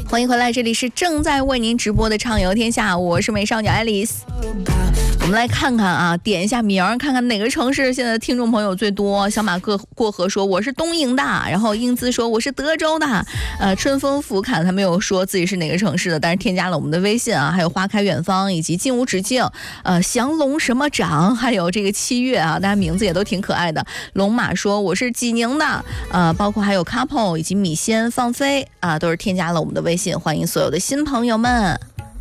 欢迎回来，这里是正在为您直播的畅游天下，我是美少女爱丽丝。我们来看看啊，点一下名，看看哪个城市现在听众朋友最多。小马过河说我是东营的，然后英姿说我是德州的，春风拂槛他没有说自己是哪个城市的，但是添加了我们的微信啊，还有花开远方以及静无止境，降龙什么掌，还有这个七月啊，大家名字也都挺可爱的。龙马说我是济宁的，包括还有 couple 以及米仙放飞啊，都是添加了我们的微信，欢迎所有的新朋友们。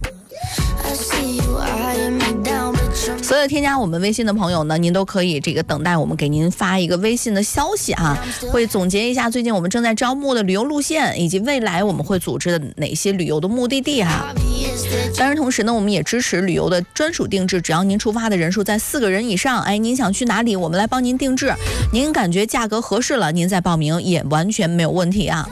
所有添加我们微信的朋友呢，您都可以这个等待我们给您发一个微信的消息啊，会总结一下最近我们正在招募的旅游路线，以及未来我们会组织的哪些旅游的目的地啊。当然同时呢，我们也支持旅游的专属定制，只要您出发的人数在4个人以上，您想去哪里我们来帮您定制，您感觉价格合适了您再报名也完全没有问题啊。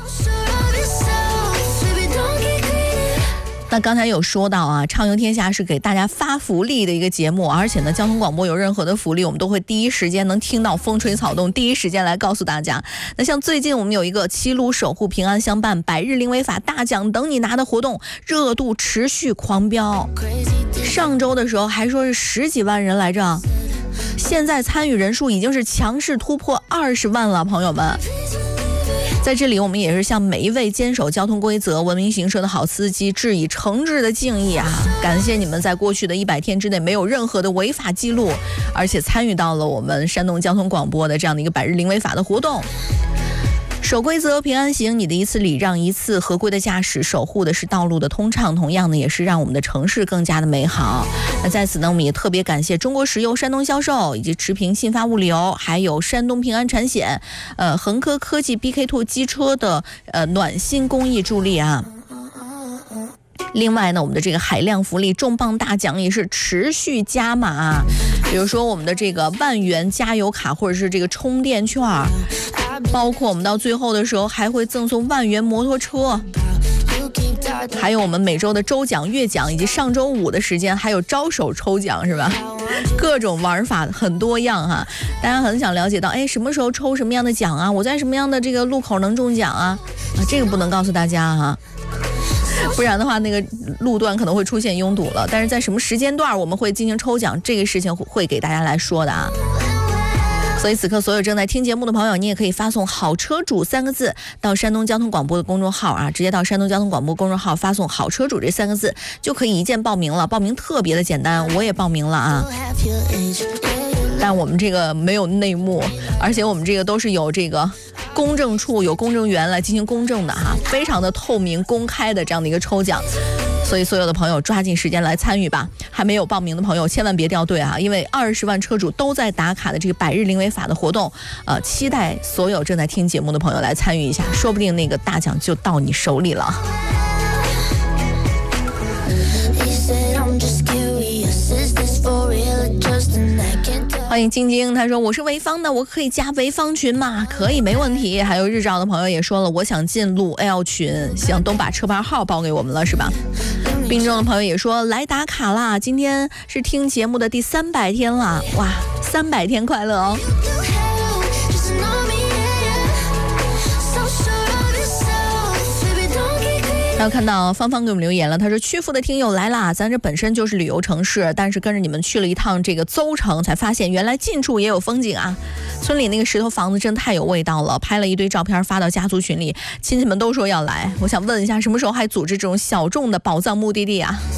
那刚才有说到啊，畅游天下是给大家发福利的一个节目，而且呢，交通广播有任何的福利，我们都会第一时间能听到风吹草动，第一时间来告诉大家。那像最近我们有一个7路守护平安相伴100日零违法大奖等你拿的活动，热度持续狂飙，上周的时候还说是10几万人来着，现在参与人数已经是强势突破20万了，朋友们。在这里我们也是向每一位坚守交通规则文明行车的好司机致以诚挚的敬意啊！感谢你们在过去的100天之内没有任何的违法记录，而且参与到了我们山东交通广播的这样的一个100日零违法的活动。守规则平安行，你的一次礼让一次，合规的驾驶守护的是道路的通畅，同样呢也是让我们的城市更加的美好。那在此呢，我们也特别感谢中国石油山东销售以及持平信发物流，还有山东平安产险，恒科科技 BK2 机车的暖心公益助力啊。另外呢，我们的这个海量福利重磅大奖也是持续加码，比如说我们的这个万元加油卡或者是这个充电券，包括我们到最后的时候还会赠送万元摩托车，还有我们每周的周奖月奖，以及上周5的时间还有招手抽奖，是吧？各种玩法很多样哈，大家很想了解到什么时候抽什么样的奖啊，我在什么样的这个路口能中奖啊，这个不能告诉大家啊，不然的话那个路段可能会出现拥堵了，但是在什么时间段我们会进行抽奖，这个事情会给大家来说的啊。所以此刻所有正在听节目的朋友，你也可以发送好车主3个字到山东交通广播的公众号啊，直接到山东交通广播公众号发送好车主这3个字就可以一键报名了，报名特别的简单，我也报名了啊。但我们这个没有内幕，而且我们这个都是有这个公证处有公证员来进行公证的哈，非常的透明公开的这样的一个抽奖。所以所有的朋友抓紧时间来参与吧，还没有报名的朋友千万别掉队啊，因为20万车主都在打卡的这个100日零违法的活动，期待所有正在听节目的朋友来参与一下，说不定那个大奖就到你手里了。欢迎晶晶，他说我是潍坊的，我可以加潍坊群吗？可以，没问题。还有日照的朋友也说了，我想进路 L 群，行，都把车牌号报给我们了是吧？滨州的朋友也说来打卡啦，今天是听节目的第300天了，哇，300天快乐哦！还有看到芳芳给我们留言了，他说曲阜的听友来啦，咱这本身就是旅游城市，但是跟着你们去了一趟这个邹城，才发现原来近处也有风景啊。村里那个石头房子真太有味道了，拍了一堆照片发到家族群里，亲戚们都说要来。我想问一下，什么时候还组织这种小众的宝藏目的地啊？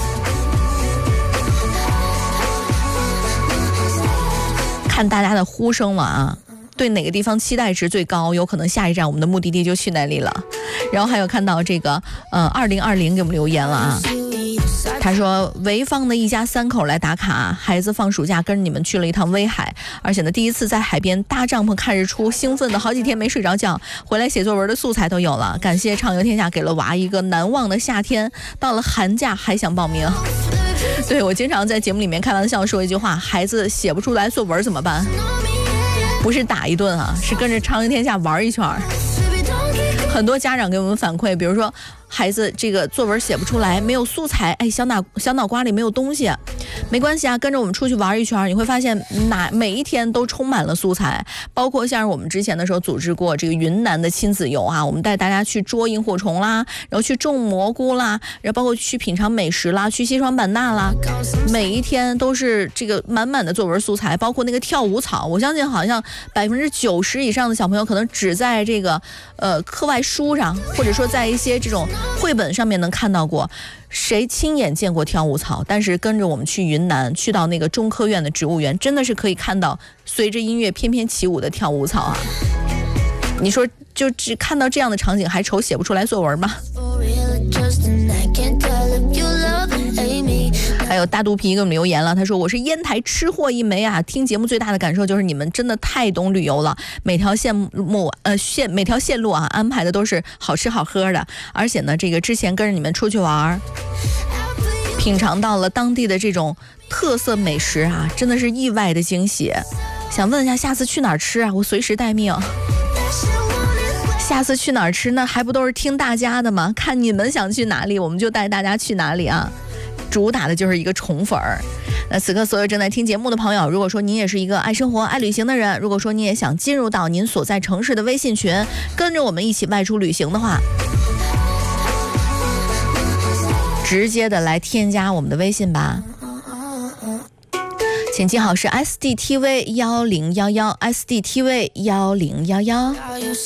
看大家的呼声了啊，对哪个地方期待值最高，有可能下一站我们的目的地就去那里了。然后还有看到这个2020给我们留言了啊，他说潍坊的一家3口来打卡，孩子放暑假跟着你们去了一趟威海，而且呢第一次在海边搭帐篷看日出，兴奋的好几天没睡着觉，回来写作文的素材都有了。感谢畅游天下给了娃一个难忘的夏天，到了寒假还想报名。对，我经常在节目里面开玩笑说一句话，孩子写不出来作文怎么办？不是打一顿啊，是跟着畅游天下玩一圈。很多家长给我们反馈，比如说孩子这个作文写不出来，没有素材，哎，小脑瓜里没有东西，没关系啊，跟着我们出去玩一圈，你会发现每一天都充满了素材，包括像是我们之前的时候组织过这个云南的亲子游啊，我们带大家去捉萤火虫啦，然后去种蘑菇啦，然后包括去品尝美食啦，去西双版纳啦，每一天都是这个满满的作文素材，包括那个跳舞草，我相信好像90%以上的小朋友可能只在这个课外书上，或者说在一些这种绘本上面能看到过，谁亲眼见过跳舞草？但是跟着我们去云南，去到那个中科院的植物园，真的是可以看到随着音乐翩翩起舞的跳舞草啊！你说就只看到这样的场景，还愁写不出来作文吗？还有大肚皮给我们留言了，他说我是烟台吃货一枚啊，听节目最大的感受就是你们真的太懂旅游了，每条线路啊安排的都是好吃好喝的，而且呢这个之前跟着你们出去玩，品尝到了当地的这种特色美食啊，真的是意外的惊喜。想问一下下次去哪儿吃啊？我随时待命。下次去哪儿吃呢？还不都是听大家的吗？看你们想去哪里，我们就带大家去哪里啊！主打的就是一个宠粉儿。那此刻所有正在听节目的朋友，如果说您也是一个爱生活爱旅行的人，如果说你也想进入到您所在城市的微信群，跟着我们一起外出旅行的话，直接的来添加我们的微信吧，请记好是 SDTV1011 SDTV1011。